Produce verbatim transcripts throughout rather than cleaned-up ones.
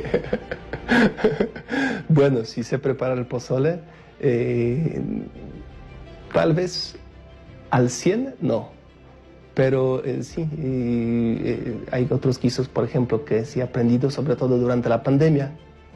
Bueno, si se prepara el pozole, eh, tal vez al cien no, pero eh, sí, eh, hay otros guisos, por ejemplo, que sí he aprendido, sobre todo durante la pandemia.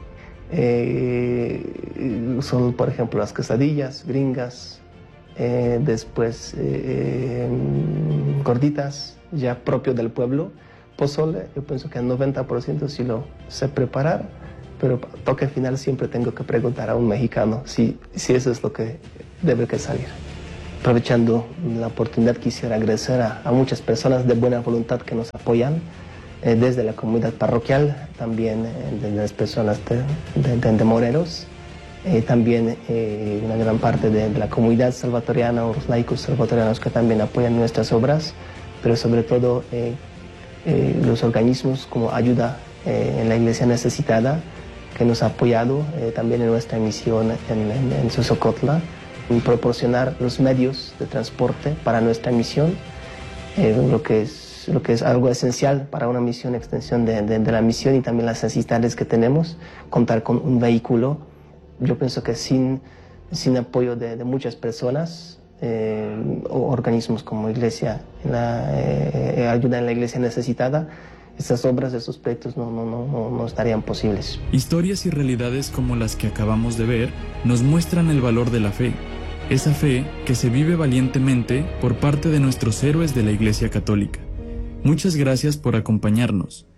Eh, son, por ejemplo, las quesadillas gringas, eh, después eh, gorditas, ya propio del pueblo. Pozole, yo pienso que el noventa por ciento sí lo sé preparar, pero para toque final siempre tengo que preguntar a un mexicano si, si eso es lo que debe que salir. Aprovechando la oportunidad, quisiera agradecer a, a muchas personas de buena voluntad que nos apoyan, eh, desde la comunidad parroquial, también eh, de las personas de, de, de, de Morelos, eh, también eh, una gran parte de, de la comunidad salvatoriana o los laicos salvatorianos que también apoyan nuestras obras, pero sobre todo eh, eh, los organismos como Ayuda eh, en la Iglesia Necesitada, que nos ha apoyado eh, también en nuestra misión en, en, en Sosocotla, en proporcionar los medios de transporte para nuestra misión, eh, lo, que es, lo que es algo esencial para una misión, extensión de, de, de la misión, y también las necesidades que tenemos, contar con un vehículo. Yo pienso que sin, sin apoyo de, de muchas personas, eh, o organismos como Iglesia, la, eh, Ayuda en la Iglesia Necesitada, estas obras, estos proyectos no, no, no, no estarían posibles. Historias y realidades como las que acabamos de ver nos muestran el valor de la fe, esa fe que se vive valientemente por parte de nuestros héroes de la Iglesia Católica. Muchas gracias por acompañarnos.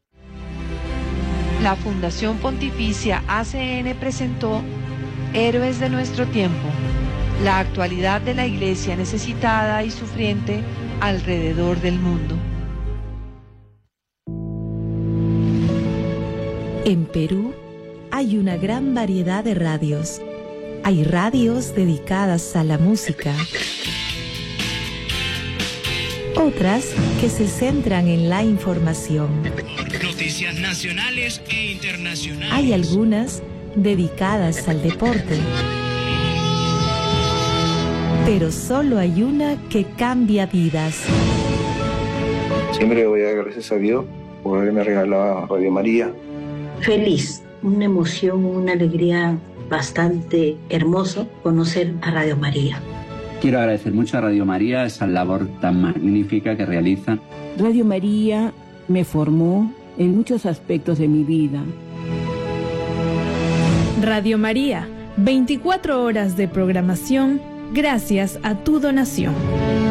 La Fundación Pontificia A C N presentó Héroes de nuestro tiempo, la actualidad de la Iglesia necesitada y sufriente alrededor del mundo. En Perú hay una gran variedad de radios. Hay radios dedicadas a la música, otras que se centran en la información. Noticias nacionales e internacionales. Hay algunas dedicadas al deporte. Pero solo hay una que cambia vidas. Siempre voy a dar gracias a Dios por haberme regalado Radio María. Feliz, una emoción, una alegría bastante hermoso conocer a Radio María. Quiero agradecer mucho a Radio María esa labor tan magnífica que realizan. Radio María me formó en muchos aspectos de mi vida. Radio María, veinticuatro horas de programación gracias a tu donación.